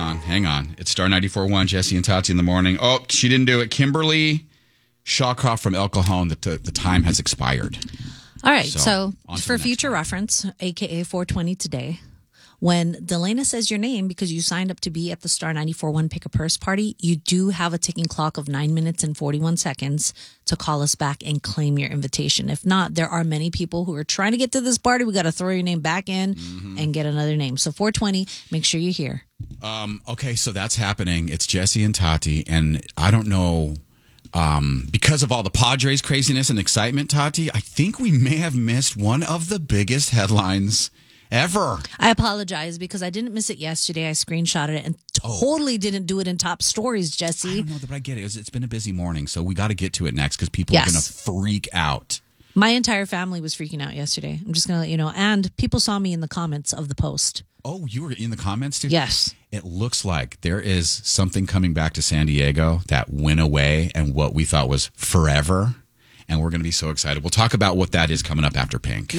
Hang on. It's Star 94.1, Jesse and Tati in the morning. Oh, she didn't do it. Kimberly Shawcroft from El Cajon. The time has expired. All right. So on to for the next future one. reference, AKA 420 today, when Delana says your name because you signed up to be at the Star 94.1 Pick a Purse party, you do have a ticking clock of 9 minutes and 41 seconds to call us back and claim your invitation. If not, there are many people who are trying to get to this party. We got to throw your name back in and get another name. So 420, make sure you're here. Okay, so that's happening. It's Jesse and Tati, and I don't know, because of all the Padres craziness and excitement, Tati, I think we may have missed one of the biggest headlines ever. I apologize because I didn't miss it yesterday. I screenshotted it and totally didn't do it in top stories, I Jesse. don't know, but I get it. It's been a busy morning, so we got to get to it next because people are Yes. going to freak out. My entire family was freaking out yesterday. I'm just going to let you know. And people saw me in the comments of the post. Oh, you were in the comments, too? Yes. It looks like there is something coming back to San Diego that went away and what we thought was forever, and we're going to be so excited. We'll talk about what that is coming up after Pink.